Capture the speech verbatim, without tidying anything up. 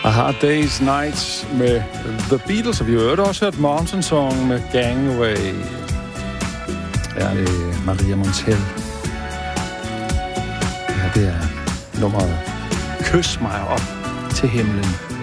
A Hard Day's Night med The Beatles, og vi har jo også hørt Mountain Song med Gangway. Ja, det er Maria Montell. Det her, det er nummeret Kys mig op til himlen.